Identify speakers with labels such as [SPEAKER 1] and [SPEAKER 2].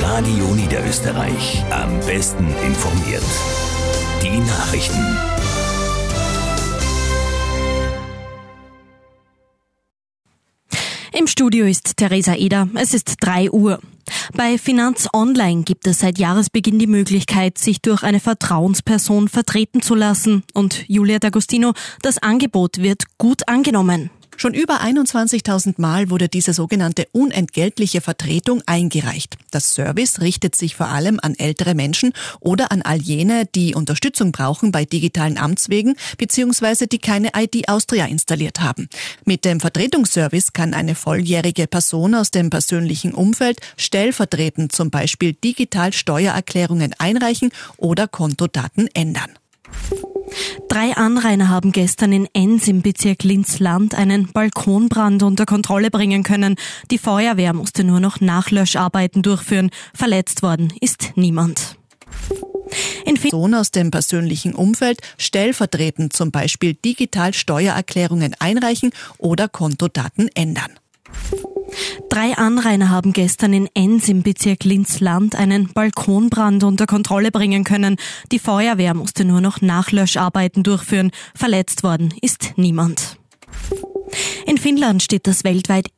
[SPEAKER 1] Radio Niederösterreich. Am besten informiert. Die Nachrichten.
[SPEAKER 2] Im Studio ist Theresa Eder. Es ist 3 Uhr. Bei Finanz Online gibt es seit Jahresbeginn die Möglichkeit, sich durch eine Vertrauensperson vertreten zu lassen. Und Julia D'Agostino, das Angebot wird gut angenommen.
[SPEAKER 3] Schon über 21.000 Mal wurde diese sogenannte unentgeltliche Vertretung eingereicht. Das Service richtet sich vor allem an ältere Menschen oder an all jene, die Unterstützung brauchen bei digitalen Amtswegen bzw. die keine ID Austria installiert haben. Mit dem Vertretungsservice kann eine volljährige Person aus dem persönlichen Umfeld stellvertretend zum Beispiel digital Steuererklärungen einreichen oder Kontodaten ändern.
[SPEAKER 2] 3 Anrainer haben gestern in Enns im Bezirk Linz-Land einen Balkonbrand unter Kontrolle bringen können. Die Feuerwehr musste nur noch Nachlöscharbeiten durchführen. Verletzt worden ist niemand.
[SPEAKER 3] Person aus dem persönlichen Umfeld stellvertretend zum Beispiel digital Steuererklärungen einreichen oder Kontodaten ändern.
[SPEAKER 2] 3 Anrainer haben gestern in Enns im Bezirk Linz-Land einen Balkonbrand unter Kontrolle bringen können. Die Feuerwehr musste nur noch Nachlöscharbeiten durchführen. Verletzt worden ist niemand. In Finnland steht das weltweit